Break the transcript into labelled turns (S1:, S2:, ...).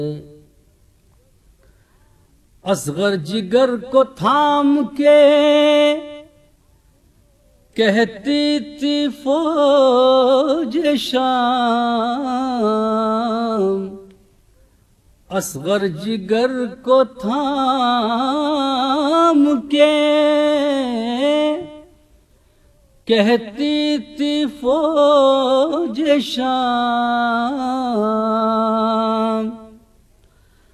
S1: असगर जिगर को थाम के कहती थी फौज शाम। असगर जिगर को थाम के कहती थी फौज शाम।